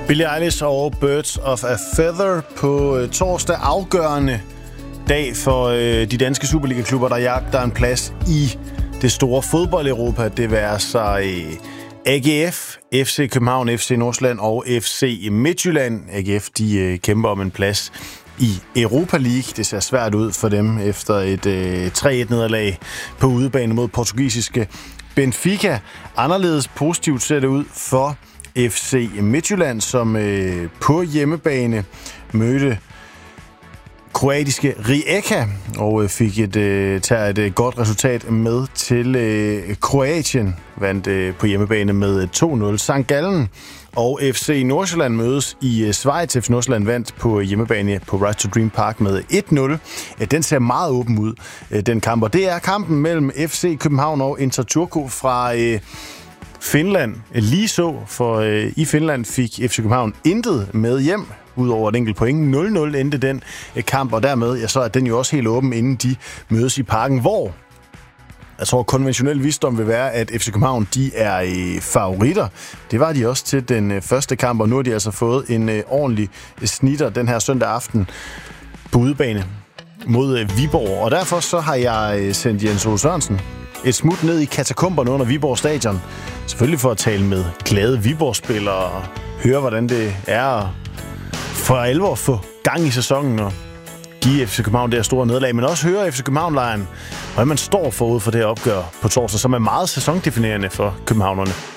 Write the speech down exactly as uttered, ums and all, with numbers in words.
Billie Eilish og Birds of a Feather på øh, torsdag. Afgørende dag for øh, de danske Superliga-klubber, der jagter en plads i det store fodbold-Europa. Det vil sig øh, A G F, F C København, F C Nordsjælland og F C Midtjylland. A G F de øh, kæmper om en plads i Europa League. Det ser svært ud for dem efter et øh, tre et nederlag på udebane mod portugisiske Benfica. Anderledes positivt ser det ud for F C Midtjylland, som øh, på hjemmebane mødte kroatiske Rijeka og øh, fik et, øh, tager et øh, godt resultat med til øh, Kroatien. Vandt øh, på hjemmebane med to nul. Sankt Gallen og F C Nordsjælland mødes i øh, Schweiz. F C Nordsjælland vandt på hjemmebane på Rise to Dream Park med et nul. Øh, den ser meget åben ud, øh, den kamp. Og det er kampen mellem F C København og Inter Turku fra øh, Finland. Lige så, for øh, i Finland fik F C København intet med hjem, udover et enkelt point. nul nul endte den øh, kamp, og dermed ja, så er den jo også helt åben, inden de mødes i parken, hvor jeg tror, konventionel visdom vil være, at F C København de er øh, favoritter. Det var de også til den øh, første kamp, og nu har de altså fået en øh, ordentlig øh, snitter den her søndag aften på udebane mod øh, Viborg. Og derfor så har jeg øh, sendt Jens Ole Sørensen et smut ned i katakomberne under Viborg Stadion. Selvfølgelig for at tale med glade Viborg-spillere og høre, hvordan det er at for alvor få gang i sæsonen og give F C København det her store nederlag, men også høre F C København-lejren, hvordan man står forud for det her opgør på torsdag, som er meget sæsondefinerende for københavnerne.